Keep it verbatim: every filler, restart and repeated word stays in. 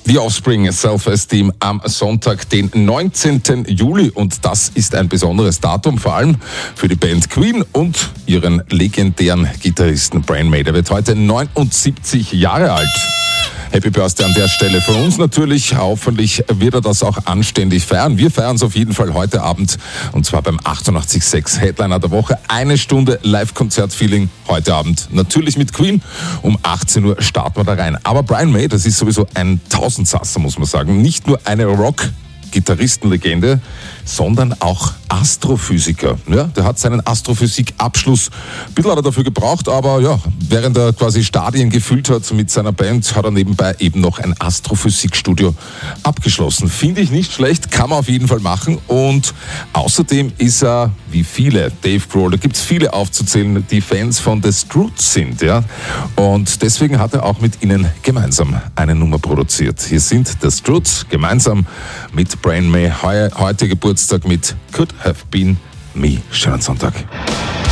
The Offspring, Self-Esteem am Sonntag, den neunzehnten Juli. Und das ist ein besonderes Datum, vor allem für die Band Queen und ihren legendären Gitarristen Brian May. Der wird heute neunundsiebzig Jahre alt. Happy Birthday an der Stelle von uns natürlich. Hoffentlich wird er das auch anständig feiern. Wir feiern es auf jeden Fall heute Abend und zwar beim achtundachtzig Komma sechs Headliner der Woche. Eine Stunde Live-Konzert-Feeling heute Abend. Natürlich mit Queen. Um achtzehn Uhr starten wir da rein. Aber Brian May, das ist sowieso ein Tausendsasser, muss man sagen. Nicht nur eine Rock- Gitarristenlegende, sondern auch Astrophysiker. Ja, der hat seinen Astrophysik-Abschluss. Ein bisschen hat er dafür gebraucht, aber ja, während er quasi Stadien gefüllt hat mit seiner Band, hat er nebenbei eben noch ein Astrophysikstudio abgeschlossen. Finde ich nicht schlecht, kann man auf jeden Fall machen. Und außerdem ist er, wie viele, Dave Grohl, da gibt es viele aufzuzählen, die Fans von The Stroots sind. Ja? Und deswegen hat er auch mit ihnen gemeinsam eine Nummer produziert. Hier sind The Stroots gemeinsam mit Brian May, heute Geburtstag mit Could Have Been Me. Schönen Sonntag.